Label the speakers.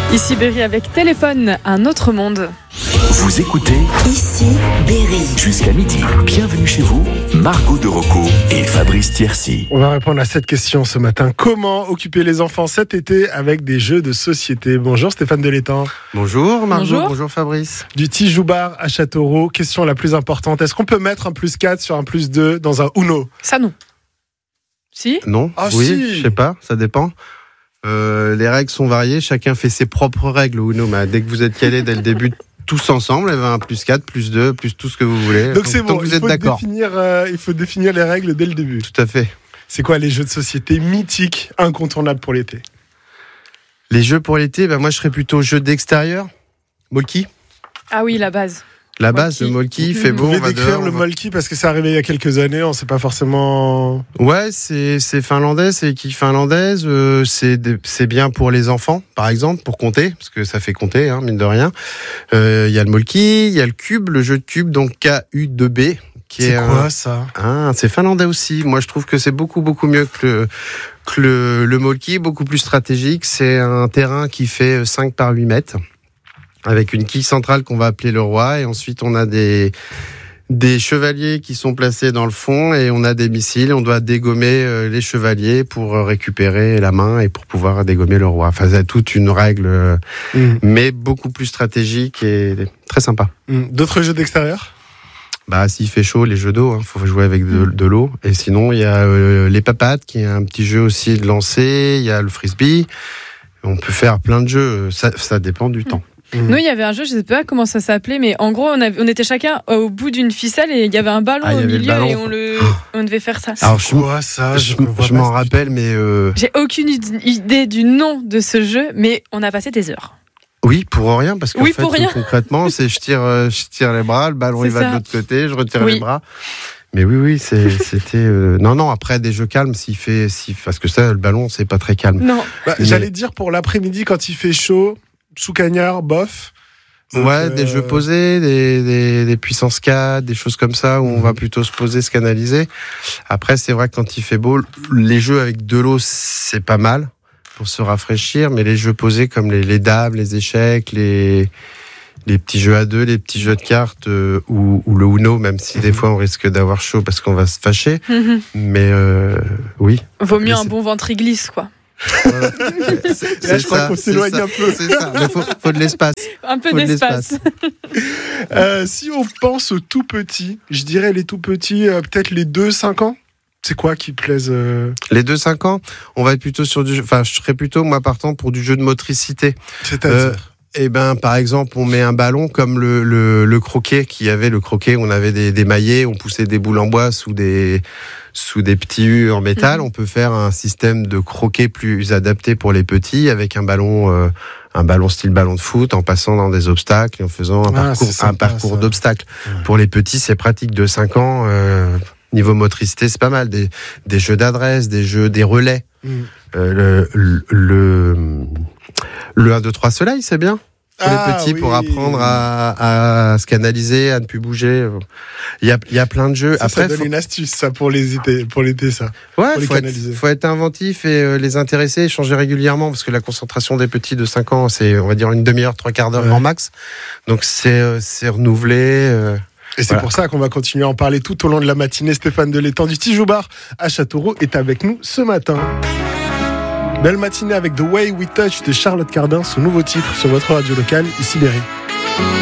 Speaker 1: Ici Berry avec Téléphone, un autre monde.
Speaker 2: Vous écoutez
Speaker 3: Ici Berry.
Speaker 2: Jusqu'à midi. Bienvenue chez vous, Margot de Rocco et Fabrice Tiercy.
Speaker 4: On va répondre à cette question ce matin. Comment occuper les enfants cet été avec des jeux de société? Bonjour Stéphane Delétang.
Speaker 5: Bonjour Margot,
Speaker 1: Bonjour.
Speaker 5: Fabrice.
Speaker 4: Du Tijoubar à Châteauroux, question la plus importante. Est-ce qu'on peut mettre un +4 sur un +2 dans un Uno?
Speaker 1: Ça non. Si?
Speaker 5: Non,
Speaker 4: Ah,
Speaker 5: oui,
Speaker 4: si.
Speaker 5: je sais pas, ça dépend. Les règles sont variées, chacun fait ses propres règles au Uno, mais dès que vous êtes calés dès le début, tous ensemble, il y a un +4, +2, plus tout ce que vous voulez.
Speaker 4: Donc c'est bon,
Speaker 5: vous êtes d'accord.
Speaker 4: il faut définir les règles dès le début.
Speaker 5: Tout à fait.
Speaker 4: C'est quoi les jeux de société mythiques, incontournables pour l'été?
Speaker 5: Les jeux pour l'été, moi je serais plutôt jeu d'extérieur. Molki.
Speaker 1: Ah oui, la base.
Speaker 5: La base,
Speaker 1: Molki.
Speaker 5: le Molki, fait
Speaker 4: Vous
Speaker 5: beau.
Speaker 4: pouvez
Speaker 5: on va
Speaker 4: décrire
Speaker 5: dehors,
Speaker 4: le
Speaker 5: on va-
Speaker 4: Molki parce que c'est arrivé il y a quelques années, on sait pas forcément...
Speaker 5: Ouais, c'est finlandais, c'est équipe finlandaise. C'est bien pour les enfants, par exemple, pour compter, parce que ça fait compter, mine de rien. Il y a le Molki, il y a le cube, le jeu de cube, donc KU2B.
Speaker 4: C'est quoi ça?
Speaker 5: C'est finlandais aussi. Moi, je trouve que c'est beaucoup mieux que le Molki, beaucoup plus stratégique. C'est un terrain qui fait 5 par 8 mètres, avec une quille centrale qu'on va appeler le roi, et ensuite on a des chevaliers qui sont placés dans le fond, et on a des missiles. On doit dégommer les chevaliers pour récupérer la main et pour pouvoir dégommer le roi. Enfin, c'est toute une règle, mais beaucoup plus stratégique et très sympa.
Speaker 4: D'autres jeux d'extérieur?
Speaker 5: S'il fait chaud, les jeux d'eau, faut jouer avec de l'eau. Et sinon, il y a les papates, qui est un petit jeu aussi de lancer. Il y a le frisbee. On peut faire plein de jeux. Ça dépend du temps.
Speaker 1: Nous, il y avait un jeu, je sais pas comment ça s'appelait, mais en gros, on était chacun au bout d'une ficelle et il y avait un ballon
Speaker 5: Il y
Speaker 1: au
Speaker 5: avait le
Speaker 1: milieu
Speaker 5: ballon.
Speaker 1: et on devait faire ça.
Speaker 5: Alors,
Speaker 4: C'est quoi ça?
Speaker 5: je m'en rappelle, mais
Speaker 1: J'ai aucune idée du nom de ce jeu, mais on a passé des heures.
Speaker 5: oui, pour rien, parce qu'en
Speaker 1: Oui,
Speaker 5: fait,
Speaker 1: pour rien.
Speaker 5: concrètement, c'est je tire les bras, le ballon
Speaker 1: C'est
Speaker 5: il va
Speaker 1: ça.
Speaker 5: de l'autre côté, je retire
Speaker 1: Oui.
Speaker 5: les bras. Mais oui, c'était non. Après des jeux calmes, parce que ça, le ballon, c'est pas très calme.
Speaker 1: Non.
Speaker 4: J'allais dire pour l'après-midi quand il fait chaud, sous cagnard, bof. Donc,
Speaker 5: Ouais, des jeux posés, des puissances 4, des choses comme ça, où on va plutôt se poser, se canaliser. Après, c'est vrai que quand il fait beau, les jeux avec de l'eau, c'est pas mal pour se rafraîchir, mais les jeux posés comme les dames, les échecs, les petits jeux à deux, les petits jeux de cartes, ou le Uno, même si des fois on risque d'avoir chaud parce qu'on va se fâcher, mais oui.
Speaker 1: Vaut mieux
Speaker 5: Mais
Speaker 1: un
Speaker 5: c'est-
Speaker 1: bon ventre-glisse, quoi.
Speaker 4: Là, je crois qu'on s'éloigne un peu.
Speaker 5: C'est ça, mais faut de l'espace.
Speaker 1: Un peu
Speaker 5: Faut de
Speaker 1: d'espace.
Speaker 4: Si on pense aux tout petits, je dirais les tout petits, peut-être les 2-5 ans. C'est quoi qui plaise
Speaker 5: Les 2-5 ans, on va être plutôt sur du jeu. Enfin, je serais plutôt, moi, partant pour du jeu de motricité.
Speaker 4: C'est-à-dire
Speaker 5: Par exemple, on met un ballon comme le croquet qu'il y avait. Le croquet, on avait des maillets, on poussait des boules en bois sous des petits U en métal. On peut faire un système de croquet plus adapté pour les petits, avec un ballon style ballon de foot, en passant dans des obstacles et en faisant
Speaker 4: c'est sympa,
Speaker 5: un parcours
Speaker 4: ça.
Speaker 5: d'obstacles.
Speaker 4: Ouais.
Speaker 5: Pour les petits, c'est pratique. De 5 ans, niveau motricité, c'est pas mal. Des jeux d'adresse, des relais. Le 1, 2, 3 soleil, c'est bien pour les petits, pour apprendre à se canaliser, à ne plus bouger. Il y a plein de jeux.
Speaker 4: Ça donne une astuce, ça, pour l'été, ça.
Speaker 5: Ouais,
Speaker 4: les
Speaker 5: faut
Speaker 4: canaliser.
Speaker 5: faut être inventif et les intéresser, changer régulièrement, parce que la concentration des petits de 5 ans, c'est, on va dire, une demi-heure, 3/4 d'heure grand max. Donc c'est renouvelé.
Speaker 4: Et c'est
Speaker 5: Voilà.
Speaker 4: pour ça qu'on va continuer à en parler tout au long de la matinée. Stéphane Delétang du Tijoubar à Châteauroux est avec nous ce matin. Belle matinée avec The Way We Touch de Charlotte Cardin, son nouveau titre sur votre radio locale, ici Berry.